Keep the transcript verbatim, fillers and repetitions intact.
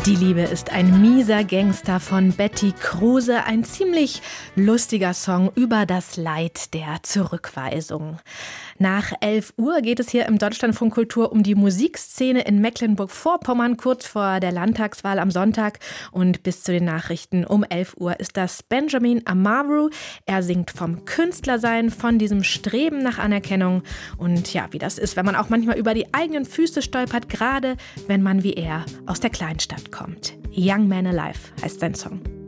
Die Liebe ist ein mieser Gangster von Betty Kruse, ein ziemlich lustiger Song über das Leid der Zurückweisung. Nach elf Uhr geht es hier im Deutschlandfunk Kultur um die Musikszene in Mecklenburg-Vorpommern, kurz vor der Landtagswahl am Sonntag. Und bis zu den Nachrichten um elf Uhr ist das Benjamin Amaru. Er singt vom Künstlersein, von diesem Streben nach Anerkennung. Und ja, wie das ist, wenn man auch manchmal über die eigenen Füße stolpert, gerade wenn man wie er aus der Kleinstadt kommt. Young Man Alive heißt sein Song.